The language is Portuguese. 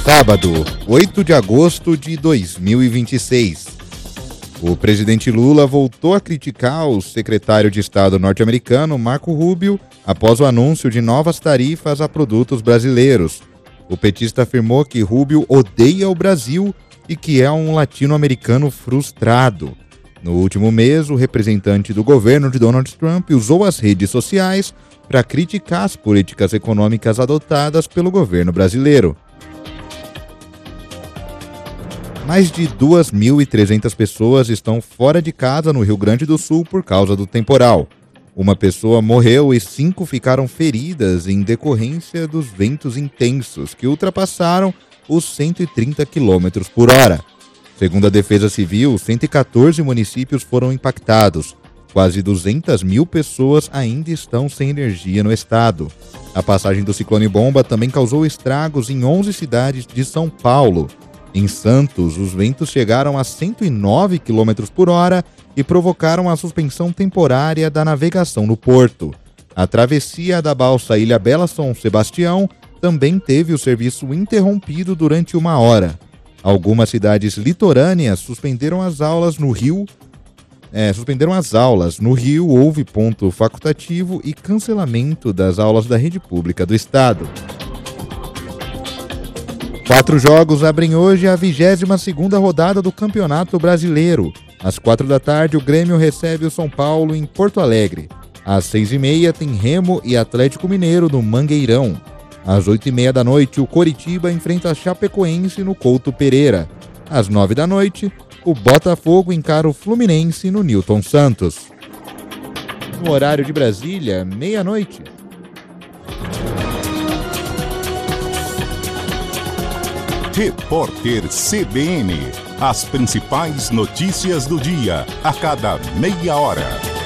Sábado, 8 de agosto de 2026. O presidente Lula voltou a criticar o secretário de Estado norte-americano, Marco Rubio, após o anúncio de novas tarifas a produtos brasileiros. O petista afirmou que Rubio odeia o Brasil e que é um latino-americano frustrado. No último mês, o representante do governo de Donald Trump usou as redes sociais para criticar as políticas econômicas adotadas pelo governo brasileiro. Mais de 2.300 pessoas estão fora de casa no Rio Grande do Sul por causa do temporal. Uma pessoa morreu e 5 ficaram feridas em decorrência dos ventos intensos que ultrapassaram os 130 km por hora. Segundo a Defesa Civil, 114 municípios foram impactados. Quase 200 mil pessoas ainda estão sem energia no estado. A passagem do ciclone Bomba também causou estragos em 11 cidades de São Paulo. Em Santos, os ventos chegaram a 109 km por hora e provocaram a suspensão temporária da navegação no porto. A travessia da balsa Ilha Bela São Sebastião também teve o serviço interrompido durante 1 hora. Algumas cidades litorâneas suspenderam as aulas no Rio. No Rio houve ponto facultativo e cancelamento das aulas da rede pública do estado. 4 jogos abrem hoje a 22ª rodada do Campeonato Brasileiro. Às 4 da tarde, o Grêmio recebe o São Paulo em Porto Alegre. Às 6h30 tem Remo e Atlético Mineiro no Mangueirão. Às 8h30 da noite, o Coritiba enfrenta a Chapecoense no Couto Pereira. Às 9 da noite, o Botafogo encara o Fluminense no Newton Santos. No horário de Brasília, meia-noite. Repórter CBN. As principais notícias do dia, a cada meia hora.